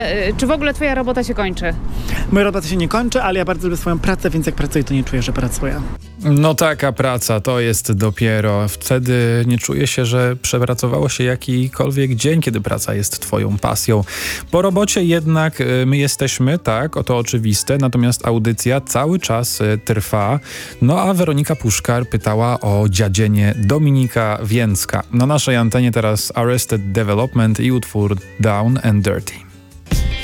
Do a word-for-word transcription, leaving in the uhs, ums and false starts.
Czy w ogóle twoja robota się kończy? Moja robota się nie kończy, ale ja bardzo lubię swoją pracę, więc jak pracuję, to nie czuję, że pracuję. No taka praca to jest dopiero. Wtedy nie czuje się, że przepracowało się jakikolwiek dzień, kiedy praca jest twoją pasją. Po robocie jednak my jesteśmy, tak, oto oczywiste, natomiast audycja cały czas trwa. No a Weronika Puszkar pytała o dziadzienie Dominika Więcka. Na naszej antenie teraz Arrested Development i utwór Down and Dirty.